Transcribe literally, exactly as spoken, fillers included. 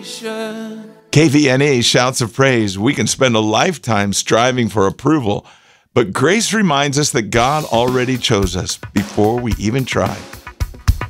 K V N E Shouts of Praise. We can spend a lifetime striving for approval, but grace reminds us that God already chose us before we even tried.